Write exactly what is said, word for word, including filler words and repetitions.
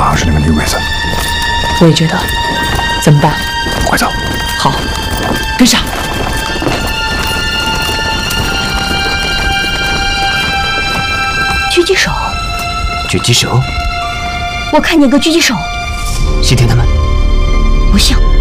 正好是那个女鬼子。 我也觉得，怎么办？ 快走！ 好，跟上。 狙击手， 狙击手， 我看见个狙击手。 西天他们不像。